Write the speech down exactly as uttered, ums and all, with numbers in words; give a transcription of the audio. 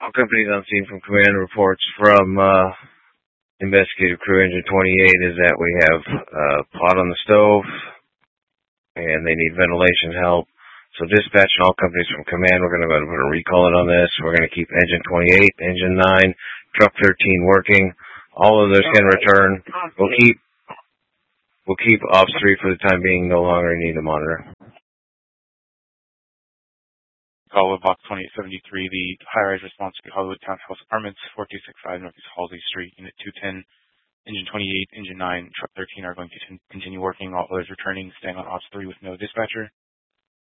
All companies on scene from command. Reports from uh, investigative crew engine twenty-eight is that we have uh, pot on the stove and they need ventilation help. So dispatching all companies from command, we're going to go ahead and put a recall in on this. We're going to keep engine twenty-eight, engine nine, truck thirteen working. All of those can return. We'll keep we'll keep ops three for the time being. No longer need to monitor. Call with box twenty-eight seventy-three, the high-rise response to Hollywood Townhouse Apartments, four two six five Northeast Halsey Street, Unit two ten. Engine twenty-eight, Engine nine, Truck thirteen are going to continue working. All others returning, staying on ops three with no dispatcher.